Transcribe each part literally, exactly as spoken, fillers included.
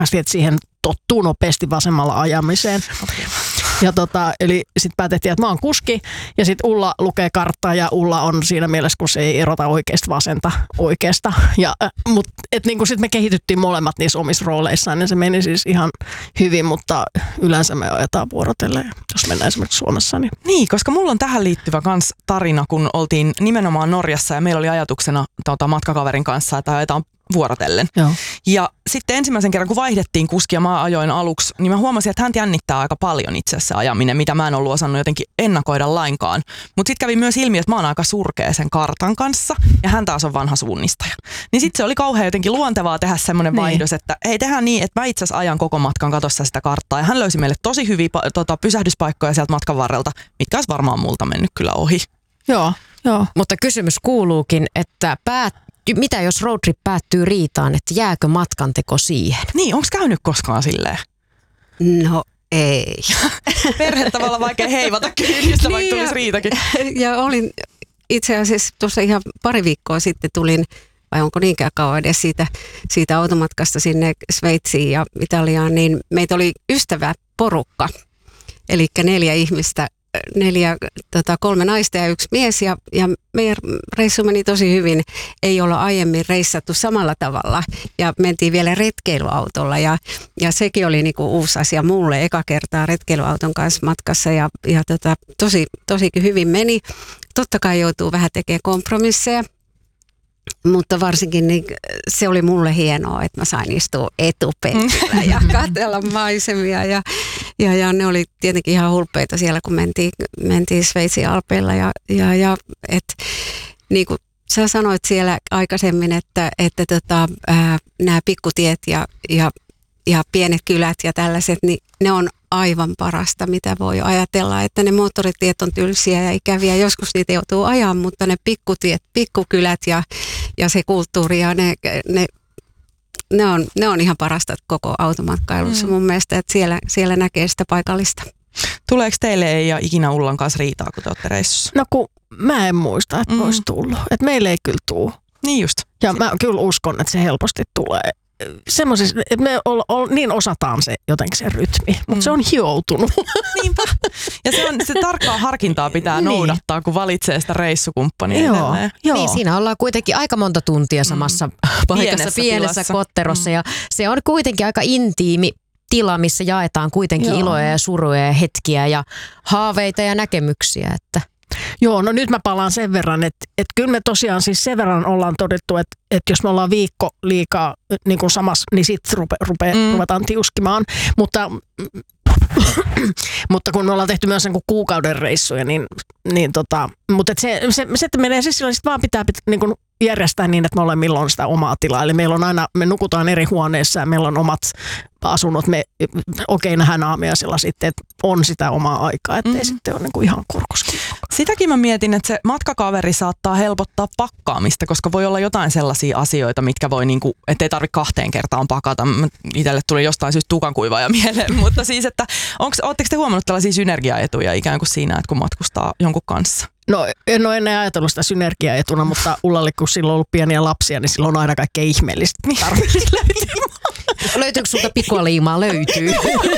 että siihen tottuu nopeasti vasemmalla ajamiseen. Ja tota, eli sitten päätettiin, että mä oon kuski ja sitten Ulla lukee karttaa ja Ulla on siinä mielessä, kun se ei erota oikeasta vasenta oikeasta. Ja, mutta et niin sitten me kehityttiin molemmat niissä omissa rooleissaan ja se meni siis ihan hyvin, mutta yleensä me ajetaan vuorotellen, jos mennään esimerkiksi Suomessa. Niin. niin, koska mulla on tähän liittyvä kans tarina, kun oltiin nimenomaan Norjassa ja meillä oli ajatuksena tota, matkakaverin kanssa, että ajetaan vuorotellen. Joo. Ja sitten ensimmäisen kerran, kun vaihdettiin kuskia, mä ajoin aluksi, niin mä huomasin, että häntä jännittää aika paljon itse asiassa ajaminen, mitä mä en ollut osannut jotenkin ennakoida lainkaan. Mutta sitten kävi myös ilmi, että mä oon aika surkea sen kartan kanssa ja hän taas on vanha suunnistaja. Niin sitten se oli kauhean jotenkin luontevaa tehdä semmoinen niin. vaihdos, että hei, tehdään niin, että mä itse asiassa ajan koko matkan katossa sitä karttaa. Ja hän löysi meille tosi hyviä tota, pysähdyspaikkoja sieltä matkan varrelta, mitkä olisi varmaan multa mennyt kyllä ohi. Joo, joo. Mutta kysymys kuuluukin, että päät mitä jos roadtrip päättyy riitaan, että jääkö matkanteko siihen? Niin, onko käynyt koskaan silleen? No ei. Perhe tavallaan vaikea heivata kyynistä, niin vaikka tulisi riitakin. Ja olin itse asiassa tuossa ihan pari viikkoa sitten tulin, vai onko niinkään kauan edes siitä, siitä automatkasta sinne Sveitsiin ja Italiaan, niin meitä oli ystäväporukka, eli neljä ihmistä. Neljä, tota, kolme naista ja yksi mies ja, ja meidän reissu meni tosi hyvin. Ei olla aiemmin reissattu samalla tavalla ja mentiin vielä retkeilyautolla ja, ja sekin oli niinku uusi asia mulle eka kertaa retkeilyauton kanssa matkassa ja, ja tota, tosi, tosikin hyvin meni. Totta kai joutuu vähän tekemään kompromisseja. Mutta varsinkin niin se oli mulle hienoa, että mä sain istua etupenkillä ja katsella maisemia. Ja, ja, ja ne oli tietenkin ihan hulppeita siellä, kun mentiin, mentiin Sveitsin alpeilla. Ja, ja, ja et, niin kuin sä sanoit siellä aikaisemmin, että, että tota, nämä pikkutiet ja, ja, ja pienet kylät ja tällaiset, niin ne on aivan parasta, mitä voi ajatella, että ne moottoritiet on tylsiä ja ikäviä. Joskus niitä joutuu ajaa, mutta ne pikkutiet, pikkukylät ja, ja se kulttuuri ja ne, ne, ne, on, ne on ihan parasta koko automatkailussa mm. mun mielestä, että siellä, siellä näkee sitä paikallista. Tuleeko teille ei ja ikinä Ullan kanssa riitaa, kun te olette reissussa? No kun mä en muista, että mm. olisi tullut. Että meille ei kyllä tule. Niin just. Ja mä kyllä uskon, että se helposti tulee. Semmoisessa, että me ol, ol, niin osataan se jotenkin se rytmi, mutta mm. se on hioutunut. Niinpä. Ja se, on, se tarkkaa harkintaa pitää niin. noudattaa, kun valitsee sitä reissukumppania. Joo, joo. Niin, siinä ollaan kuitenkin aika monta tuntia samassa mm. paikassa, pienessä, pienessä kotterossa mm. ja se on kuitenkin aika intiimi tila, missä jaetaan kuitenkin joo. iloja ja suruja ja hetkiä ja haaveita ja näkemyksiä, että joo, no nyt mä palaan sen verran, että, että kyllä me tosiaan siis sen verran ollaan todettu, että, että jos me ollaan viikko liikaa niin kuin samassa, niin sitten rupe, rupe, mm. ruvetaan tiuskimaan. Mutta, mutta kun me ollaan tehty myös niin kuin kuukauden reissuja, niin, niin tota, mutta se, se, se menee siis sillä, vaan pitää, pitää niin kuin järjestää niin, että me ollaan milloin sitä omaa tilaa. Eli meillä on aina, me nukutaan eri huoneissa ja meillä on omat asunnot. Me okei nähdään aamiaisella sitten, että on sitä omaa aikaa, ettei mm. sitten ole niin kuin ihan kurkuskin. Sitäkin mä mietin, että se matkakaveri saattaa helpottaa pakkaamista, koska voi olla jotain sellaisia asioita, mitkä voi niinku, ettei tarvitse kahteen kertaan pakata. Itselle tuli jostain syystä tukankuivaaja mieleen, mutta siis, että ootteko te huomannut tällaisia synergiaetuja ikään kuin siinä, että kun matkustaa jonkun kanssa? No en ole ennen ajatellut sitä synergiaetuna, mutta Ullalle kun silloin on ollut pieniä lapsia, niin silloin on aina kaikkea ihmeellistä. Tarvitsisi löytyä. Löytyykö sulta pikualiimaa? Löytyy.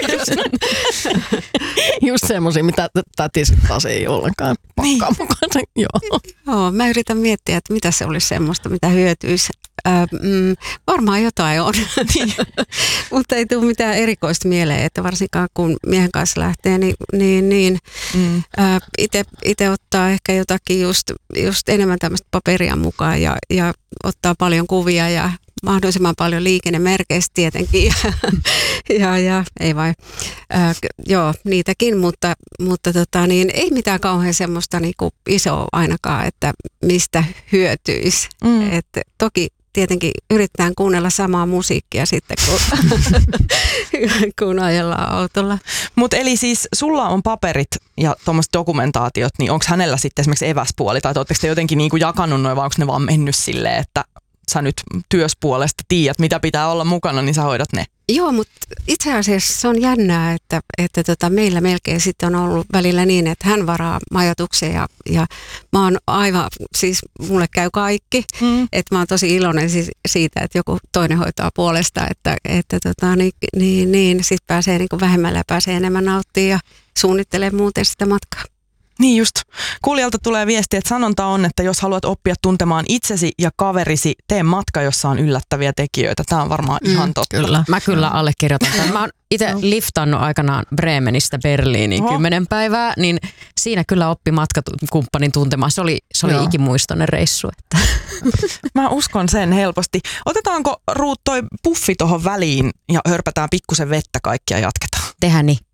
Just semmoisia, mitä täti sitten taas ei ollenkaan pakkaa niin. mukaan. Joo. Joo, mä yritän miettiä, että mitä se olisi semmoista, mitä hyötyisi. Äh, mm, varmaan jotain on, mutta ei tule mitään erikoista mieleen, että varsinkaan kun miehen kanssa lähtee, niin, niin, niin mm. äh, itse ottaa ehkä jotakin just, just enemmän tämmöistä paperia mukaan ja, ja ottaa paljon kuvia ja mahdollisimman paljon liikennemerkeistä tietenkin ja, ja ei vai, äh, joo niitäkin, mutta, mutta tota, niin, ei mitään kauhean semmoista niinku isoa ainakaan, että mistä hyötyisi. Mm. Et toki tietenkin yritetään kuunnella samaa musiikkia sitten, kun, kun ajellaan autolla. Mutta eli siis sulla on paperit ja tuommoiset dokumentaatiot, niin onko hänellä sitten esimerkiksi eväspuoli, tai oletteko te jotenkin niinku jakanut noin, vai onko ne vaan mennyt silleen, että sä nyt työspuolesta tiedät, mitä pitää olla mukana, niin sä hoidat ne? Joo, mutta itse asiassa se on jännää, että, että tota, meillä melkein sitten on ollut välillä niin, että hän varaa majoituksen ja, ja mä oon aivan, siis mulle käy kaikki, mm. että mä oon tosi iloinen siis siitä, että joku toinen hoitaa puolesta, että, että tota, niin, niin, niin sit pääsee niin kuin vähemmällä ja pääsee enemmän nauttimaan ja suunnittelee muuten sitä matkaa. Niin just. Kuulijalta tulee viesti, että sanonta on, että jos haluat oppia tuntemaan itsesi ja kaverisi, tee matka, jossa on yllättäviä tekijöitä. Tämä on varmaan mm, ihan totta. Kyllä. Mä kyllä allekirjoitan tämän. Mä oon itse liftannut aikanaan Bremenistä Berliiniin Oho. kymmenen päivää, niin siinä kyllä oppi matkakumppanin tuntemaan. Se oli, se oli ikimuistoinen reissu. Että. Mä uskon sen helposti. Otetaanko Ruut toi puffi tuohon väliin ja hörpätään pikkusen vettä kaikkia ja jatketaan? Tehdään niin.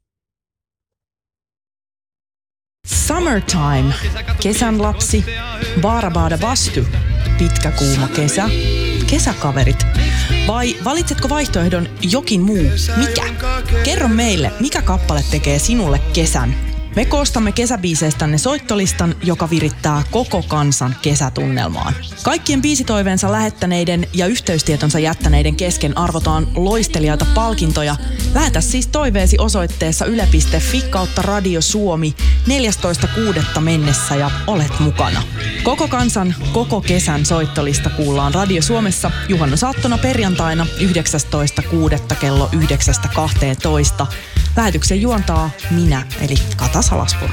Summertime, kesän lapsi, Baarabaada Bastu, pitkä kuuma kesä, kesäkaverit. Vai valitsetko vaihtoehdon jokin muu? Mikä? Kerro meille, mikä kappale tekee sinulle kesän. Me koostamme kesäbiiseistänne soittolistan, joka virittää koko kansan kesätunnelmaan. Kaikkien biisitoiveensa lähettäneiden ja yhteystietonsa jättäneiden kesken arvotaan loistelijaita palkintoja. Lähetä siis toiveesi osoitteessa yle piste fi kautta Radio Suomi neljästoista kuudetta mennessä ja olet mukana. Koko kansan, koko kesän soittolista kuullaan Radio Suomessa juhannusaattona perjantaina yhdeksästoista kuudetta kello yhdeksästä kahteentoista. Lähetyksen juontaa minä, eli Kata Salaspuro.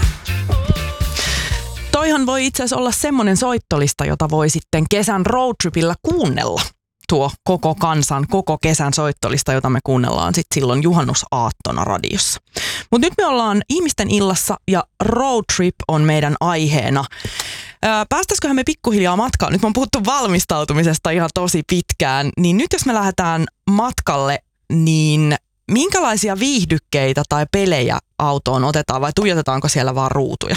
Toihan voi itse asiassa olla semmoinen soittolista, jota voi sitten kesän roadtripillä kuunnella. Tuo koko kansan, koko kesän soittolista, jota me kuunnellaan sitten silloin juhannusaattona radiossa. Mutta nyt me ollaan ihmisten illassa ja roadtrip on meidän aiheena. Ää, päästäisiköhän me pikkuhiljaa matkaan? Nyt me on puhuttu valmistautumisesta ihan tosi pitkään. Niin nyt jos me lähdetään matkalle, niin minkälaisia viihdykkeitä tai pelejä autoon otetaan vai tuijotetaanko siellä vaan ruutuja?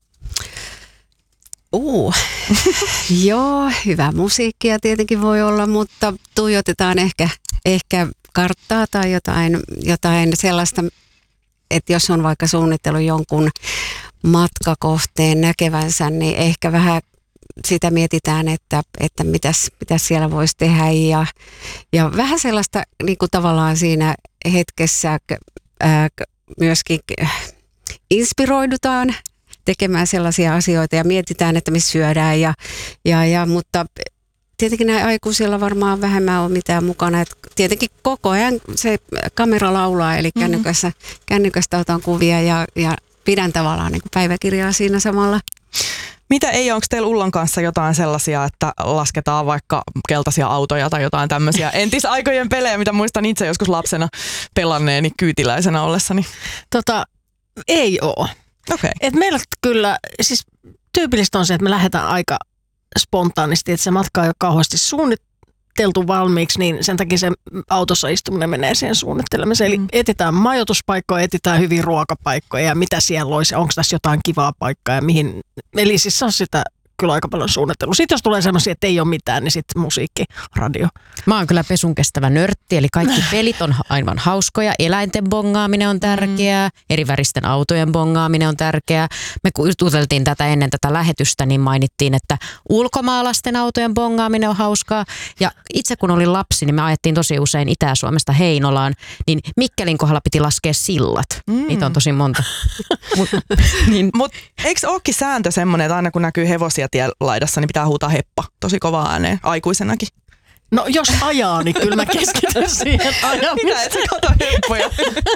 Uh. Joo, hyvää musiikkia tietenkin voi olla, mutta tuijotetaan ehkä, ehkä karttaa tai jotain, jotain sellaista, että jos on vaikka suunnittelu jonkun matkakohteen näkevänsä, niin ehkä vähän sitä mietitään, että, että mitäs, mitäs siellä voisi tehdä ja, ja vähän sellaista niin kuin tavallaan siinä hetkessä ää, myöskin inspiroidutaan tekemään sellaisia asioita ja mietitään, että missä syödään ja, ja, ja mutta tietenkin näin aikuisilla varmaan vähemmän ole mitään mukana. Et tietenkin koko ajan se kamera laulaa, eli mm-hmm. kännykässä, kännykästä otan kuvia ja, ja pidän tavallaan niin kuin päiväkirjaa siinä samalla. Mitä ei, onko teillä Ullan kanssa jotain sellaisia, että lasketaan vaikka keltaisia autoja tai jotain tämmöisiä entisaikojen pelejä, mitä muistan itse joskus lapsena pelanneeni kyytiläisenä ollessani? Tota, ei ole. Okay. Et meillä kyllä, siis tyypillistä on se, että me lähdetään aika spontaanisti, että se matka ei ole kauheasti suunniteltu valmiiksi, niin sen takia se autossa istuminen menee siihen suunnittelemiseen. Eli mm. etsitään majoituspaikkoja, etsitään hyviä ruokapaikkoja ja mitä siellä olisi, onko tässä jotain kivaa paikkaa ja mihin. Eli siis se on sitä kyllä aika paljon suunnittelua. Sitten jos tulee semmoisia, että ei ole mitään, niin sitten musiikki, radio. Mä oon kyllä pesun kestävä nörtti, eli kaikki pelit on aivan hauskoja. Eläinten bongaaminen on tärkeää, mm. eri väristen autojen bongaaminen on tärkeää. Me kun juteltiin tätä ennen tätä lähetystä, niin mainittiin, että ulkomaalaisten autojen bongaaminen on hauskaa. Ja itse kun olin lapsi, niin me ajettiin tosi usein Itä-Suomesta Heinolaan, niin Mikkelin kohdalla piti laskea sillat. Mm. Niitä on tosi monta. Mut, niin. Mut eikö olekin sääntö semmoinen, että aina kun näkyy hevosia tielaidassa, niin pitää huutaa heppa tosi kovaa ääneen aikuisenakin? No jos ajaa, niin kyllä mä keskityn siihen ajamiseen. Mitä, et sä kato heppoja?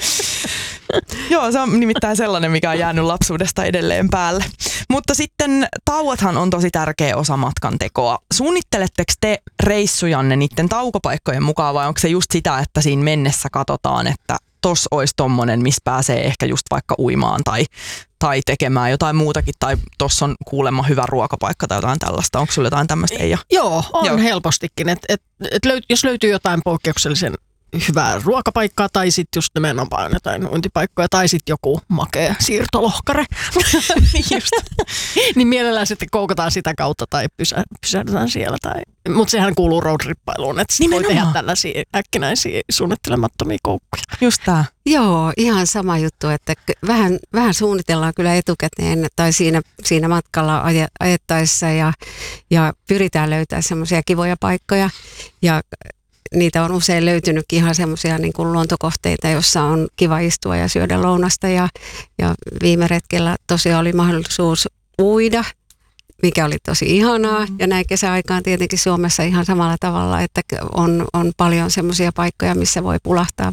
Joo, se on nimittäin sellainen, mikä on jäänyt lapsuudesta edelleen päälle. Mutta sitten tauothan on tosi tärkeä osa matkan tekoa. Suunnitteletteko te reissujanne niiden taukopaikkojen mukaan vai onko se just sitä, että siinä mennessä katsotaan, että tos olisi tommonen, missä pääsee ehkä just vaikka uimaan tai, tai tekemään jotain muutakin, tai tossa on kuulemma hyvä ruokapaikka tai jotain tällaista. Onko sulla jotain tämmöistä, Eija? Joo, on Joo. helpostikin. Et, et, et löyt, jos löytyy jotain poikkeuksellisen hyvää ruokapaikkaa, tai sitten just nimenomaan jotain uintipaikkoja, tai sitten joku makea siirtolohkare, just. niin mielellään sitten koukataan sitä kautta, tai pysä, pysähdytään siellä. Tai. Mutta sehän kuuluu roadrippailuun, että voi tehdä tällaisia äkkinäisiä suunnittelemattomia koukkuja. Just tää. Joo, ihan sama juttu, että vähän, vähän suunnitellaan kyllä etukäteen tai siinä, siinä matkalla ajettaessa ja, ja pyritään löytämään semmoisia kivoja paikkoja ja niitä on usein löytynytkin ihan semmoisia niin kuin luontokohteita, jossa on kiva istua ja syödä lounasta. Ja, ja viime retkellä tosiaan oli mahdollisuus uida, mikä oli tosi ihanaa. Ja näin kesäaikaan tietenkin Suomessa ihan samalla tavalla, että on, on paljon semmoisia paikkoja, missä voi pulahtaa